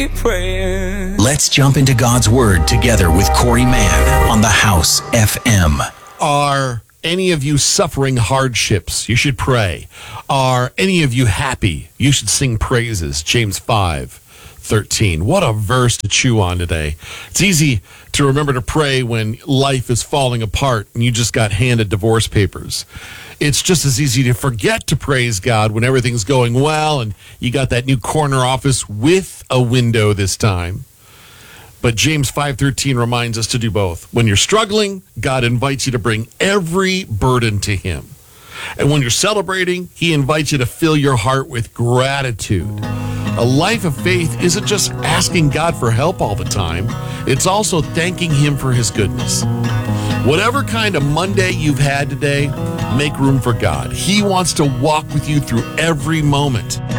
keep praying. Let's jump into God's Word together with Corey Mann on the House FM. Are any of you suffering hardships? You should pray. Are any of you happy? You should sing praises. James 5:13. What a verse to chew on today. It's easy to remember to pray when life is falling apart and you just got handed divorce papers. It's just as easy to forget to praise God when everything's going well and you got that new corner office with a window this time. But James 5:13 reminds us to do both. When you're struggling, God invites you to bring every burden to him. And when you're celebrating, he invites you to fill your heart with gratitude. A life of faith isn't just asking God for help all the time. It's also thanking him for his goodness. Whatever kind of Monday you've had today, make room for God. He wants to walk with you through every moment.